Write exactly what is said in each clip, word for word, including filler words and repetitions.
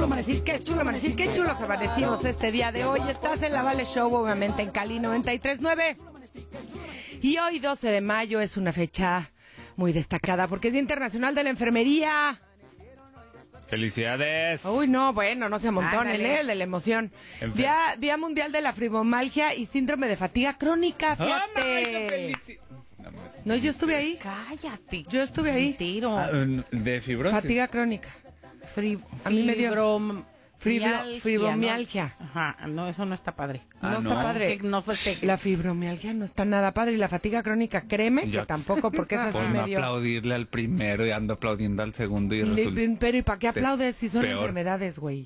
chulo amanecí, qué chulo amanecí, qué chulos amanecimos este día de hoy. Estás en la Vale Show, obviamente en Cali noventa y tres punto nueve. Y hoy, doce de mayo, es una fecha muy destacada porque es Día Internacional de la Enfermería. ¡Felicidades! Uy, no, bueno, no se amontonen, ¿eh? El de la emoción. Enfer- Día, Día Mundial de la Fibromialgia y Síndrome de Fatiga Crónica, ¡Oh, my, qué fíjate. felici- No, yo estuve ahí. Cállate. Yo estuve ahí. Mentiro. Ah, ¿de fibrosis? Fatiga crónica. Fri- A mí me dio fibrom- Fibro, mialgia, fibromialgia. ¿no? Ajá, no, eso no está padre. Ah, No, ¿no? está padre. Que no fue este- La fibromialgia no está nada padre. Y la fatiga crónica, créeme Yo- que tampoco, porque esa sí Por no me dio. aplaudirle al primero y ando aplaudiendo al segundo y resulta... Le- Pero ¿y para qué aplaudes si son peor. enfermedades, güey?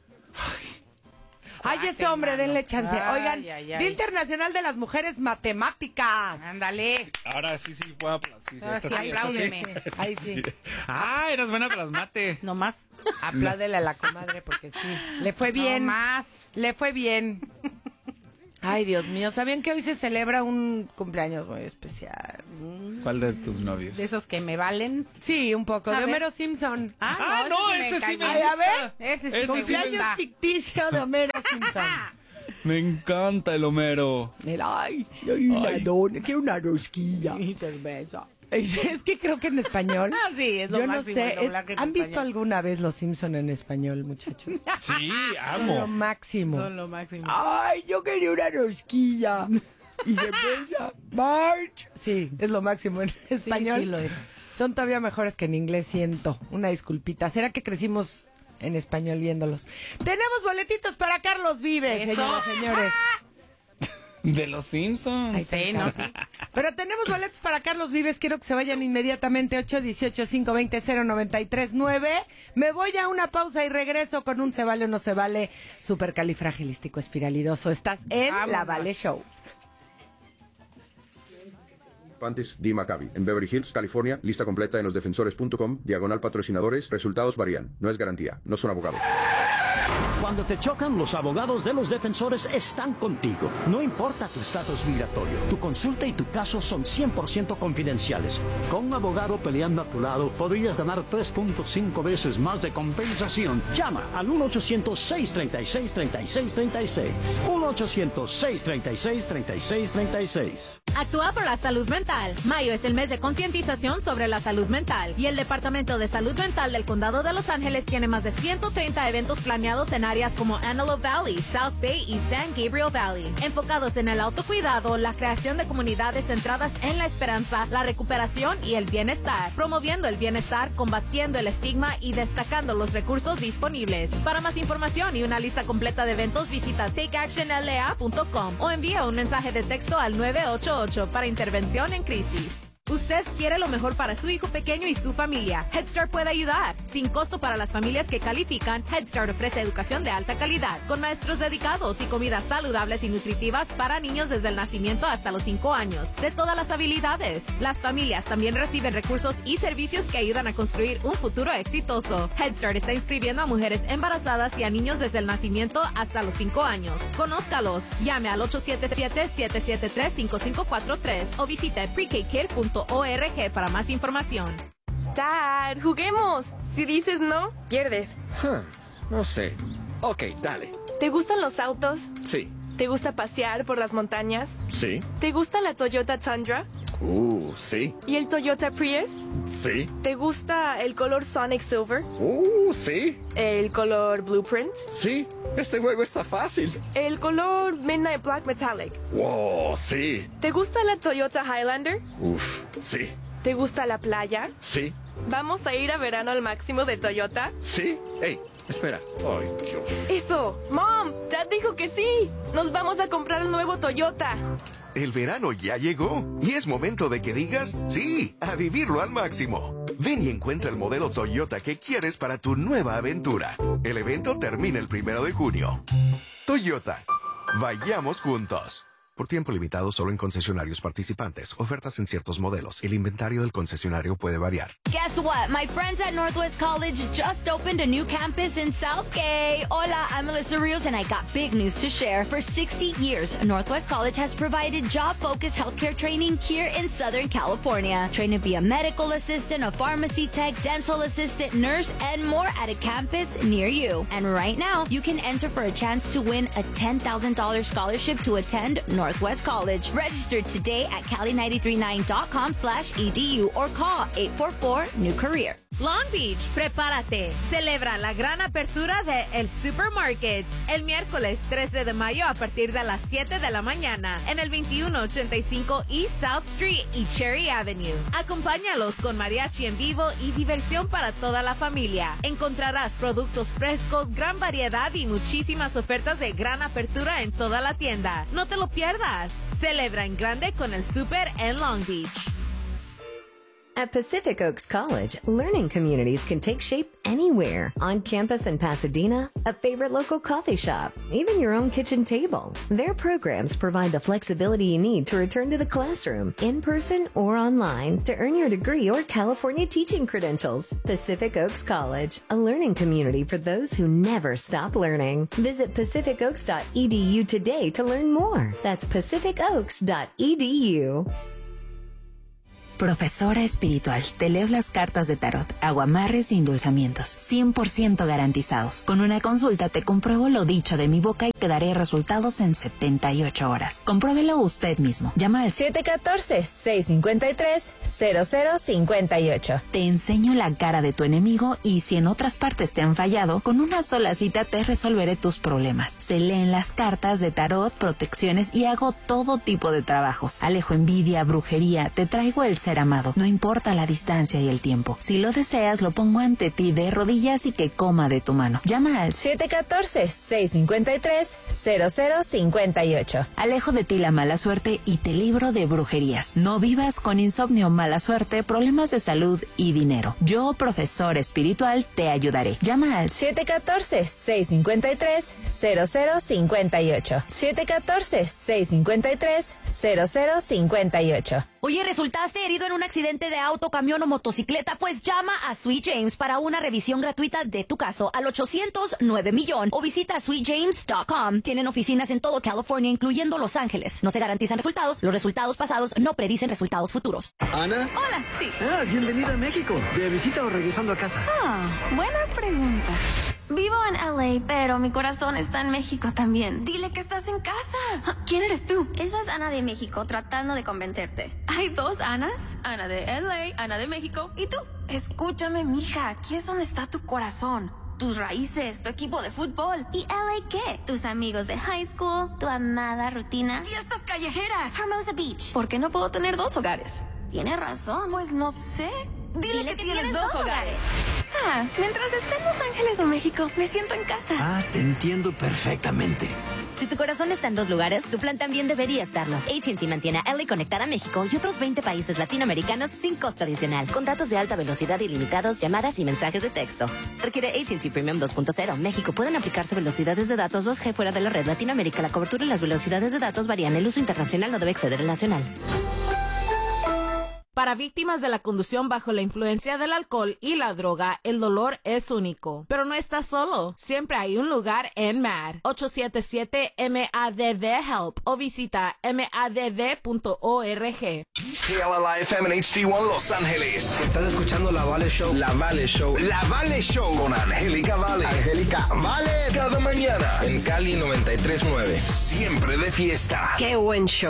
Ay, Ay, ese hombre, mano. denle chance. Ay, Oigan, ay, ay. Día Internacional de las Mujeres Matemáticas. Ándale. Ahora sí, sí, puedo aplaudir. Sí, Ahora esta sí, esta apláudeme. Ay, sí. Ah, eras buena para las mate. No más. Apláudele a la comadre porque sí. Le fue bien. No más. Le fue bien. Ay, Dios mío. ¿Sabían que hoy se celebra un cumpleaños muy especial? ¿Cuál de tus novios? De esos que me valen. Sí, un poco. A De ver. Homero Simpson. Ah, no, ese sí me cae Ay, bien. a ver. Ese sí Ese me sí me Cumpleaños gusta. ficticio de Homero Simpson. Me encanta el Homero. El, ay, hay una Ay. dona, quiero una rosquilla. Y cerveza. Es que creo que en español. Ah, sí, es lo Yo no máximo sé. el doblaje en ¿Han visto español. alguna vez Los Simpson en español, muchachos? Sí, Son lo amo. máximo. Son lo máximo. Ay, yo quería una rosquilla. Y cerveza. March. Sí, es lo máximo en español. sí lo es. Son todavía mejores que en inglés, siento. Una disculpita. ¿Será que crecimos en español viéndolos? Tenemos boletitos para Carlos Vives, Eso. señoras, señores. De los Simpsons. Ahí Sí, está. ¿no? Sí. Pero tenemos boletos para Carlos Vives. Quiero que se vayan inmediatamente. ocho uno ocho, cinco dos cero, cero nueve tres nueve. Me voy a una pausa y regreso con un Se Vale o No Se Vale supercalifragilístico espiralidoso. Estás en La Vámonos. Vale Show. Panties D. Maccabi, en Beverly Hills, California. Lista completa en losdefensores punto com, diagonal patrocinadores. Resultados varían. No es garantía. No son abogados. Cuando te chocan, los abogados de los defensores están contigo. No importa tu estatus migratorio, tu consulta y tu caso son cien por ciento confidenciales. Con un abogado peleando a tu lado, podrías ganar tres punto cinco veces más de compensación. Llama al uno ochocientos, seis treinta y seis, treinta y seis treinta y seis. uno ochocientos, seis treinta y seis, treinta y seis treinta y seis. Actúa por la salud mental. Mayo es el mes de concientización sobre la salud mental y el Departamento de Salud Mental del Condado de Los Ángeles tiene más de ciento treinta eventos planeados en áreas como Antelope Valley, South Bay y San Gabriel Valley, enfocados en el autocuidado, la creación de comunidades centradas en la esperanza, la recuperación y el bienestar, promoviendo el bienestar, combatiendo el estigma y destacando los recursos disponibles. Para más información y una lista completa de eventos, visita take action l a punto com o envía un mensaje de texto al nueve ocho ocho para intervención en crisis. Usted quiere lo mejor para su hijo pequeño y su familia. Head Start puede ayudar. Sin costo para las familias que califican, Head Start ofrece educación de alta calidad, con maestros dedicados y comidas saludables y nutritivas para niños desde el nacimiento hasta los cinco años, de todas las habilidades. Las familias también reciben recursos y servicios que ayudan a construir un futuro exitoso. Head Start está inscribiendo a mujeres embarazadas y a niños desde el nacimiento hasta los cinco años. Conózcalos. Llame al ocho siete siete, siete siete tres, cinco cinco cuatro tres o visite pre k kid punto org para más información. Dad, juguemos. Si dices no, pierdes. Huh, no sé. Ok, dale. ¿Te gustan los autos? Sí. ¿Te gusta pasear por las montañas? Sí. ¿Te gusta la Toyota Tundra? Uh, sí. ¿Y el Toyota Prius? Sí. ¿Te gusta el color Sonic Silver? Uh, sí. ¿El color Blueprint? Sí. Este juego está fácil. ¿El color Midnight Black Metallic? Wow, sí. ¿Te gusta la Toyota Highlander? Uf, sí. ¿Te gusta la playa? Sí. ¿Vamos a ir a verano al máximo de Toyota? Sí. Ey, espera. Ay, Dios. ¡Eso! ¡Mom! ¡Dad dijo que sí! ¡Nos vamos a comprar el nuevo Toyota! El verano ya llegó y es momento de que digas sí a vivirlo al máximo. Ven y encuentra el modelo Toyota que quieres para tu nueva aventura. El evento termina el primero de junio. Toyota. Vayamos juntos. Por tiempo limitado solo en concesionarios participantes. Ofertas en ciertos modelos. El inventario del concesionario puede variar. Guess what? My friends at Northwest College just opened a new campus in Southgate. Hola, I'm Melissa Rios, and I got big news to share. For sixty years, Northwest College has provided job-focused healthcare training here in Southern California. Train to be a medical assistant, a pharmacy tech, dental assistant, nurse, and more at a campus near you. And right now, you can enter for a chance to win a ten thousand dollars scholarship to attend Northwest College. Register today at cali nine three nine dot com slash E D U or call eight four four new career. Long Beach, prepárate. Celebra la gran apertura de El Supermarkets el miércoles trece de mayo a partir de las siete de la mañana en el veintiuno ochenta y cinco East South Street y Cherry Avenue. Acompáñalos con mariachi en vivo y diversión para toda la familia. Encontrarás productos frescos, gran variedad y muchísimas ofertas de gran apertura en toda la tienda. No te lo pierdas. Celebra en grande con el Super en Long Beach. At Pacific Oaks College, learning communities can take shape anywhere. On campus in Pasadena, a favorite local coffee shop, even your own kitchen table. Their programs provide the flexibility you need to return to the classroom, in person or online, to earn your degree or California teaching credentials. Pacific Oaks College, a learning community for those who never stop learning. Visit pacific oaks dot e d u today to learn more. That's pacific oaks dot e d u. Profesora espiritual, te leo las cartas de tarot, aguamarres y endulzamientos, cien por ciento garantizados. Con una consulta te compruebo lo dicho de mi boca y te daré resultados en setenta y ocho horas. Compruébelo usted mismo. Llama al siete uno cuatro, seis cinco tres, cero cero cinco ocho. Te enseño la cara de tu enemigo y si en otras partes te han fallado, con una sola cita te resolveré tus problemas. Se leen las cartas de tarot, protecciones y hago todo tipo de trabajos. Alejo envidia, brujería, te traigo el ser amado, no importa la distancia y el tiempo. Si lo deseas, lo pongo ante ti de rodillas y que coma de tu mano. Llama al siete uno cuatro, seis cinco tres, cero cero cinco ocho. Alejo de ti la mala suerte y te libro de brujerías. No vivas con insomnio, mala suerte, problemas de salud y dinero. Yo, profesor espiritual, te ayudaré. Llama al siete uno cuatro, seis cinco tres, cero cero cinco ocho. siete uno cuatro, seis cinco tres, cero cero cinco ocho. Oye, ¿resultaste herido en un accidente de auto, camión o motocicleta? Pues llama a Sweet James para una revisión gratuita de tu caso al ochocientos nueve millón o visita sweet james punto com. Tienen oficinas en todo California, incluyendo Los Ángeles. No se garantizan resultados. Los resultados pasados no predicen resultados futuros. ¿Ana? Hola, sí. Ah, bienvenida a México. ¿De visita o regresando a casa? Ah, buena pregunta. Vivo en L A, pero mi corazón está en México también. Dile que estás en casa. ¿Quién eres tú? Esa es Ana de México, tratando de convencerte. Hay dos Anas, Ana de L A, Ana de México, ¿y tú? Escúchame, mija, aquí es donde está tu corazón. Tus raíces, tu equipo de fútbol. ¿Y L A qué? Tus amigos de high school, tu amada rutina. ¡Fiestas callejeras! Hermosa Beach. ¿Por qué no puedo tener dos hogares? Tienes razón. Pues no sé. Dile, Dile que, que tienes, tienes dos dos hogares. Ah, mientras esté en Los Ángeles o México, me siento en casa. Ah, te entiendo perfectamente. Si tu corazón está en dos lugares, tu plan también debería estarlo. A T and T mantiene a L A conectada a México y otros veinte países latinoamericanos sin costo adicional. Con datos de alta velocidad ilimitados, llamadas y mensajes de texto. Requiere A T and T Premium dos punto cero. México. Pueden aplicarse velocidades de datos dos G fuera de la red. Latinoamérica. La cobertura y las velocidades de datos varían. El uso internacional no debe exceder el nacional. Para víctimas de la conducción bajo la influencia del alcohol y la droga, el dolor es único. Pero no estás solo. Siempre hay un lugar en M A D. ocho siete siete M A D D HELP o visita M A D D punto org. K L L F M en H D uno Los Ángeles. Estás escuchando La Vale Show. La Vale Show. La Vale Show. Con Angélica Vale. Angélica Vale. Cada mañana. En Cali noventa y tres punto nueve. Siempre de fiesta. Qué buen show.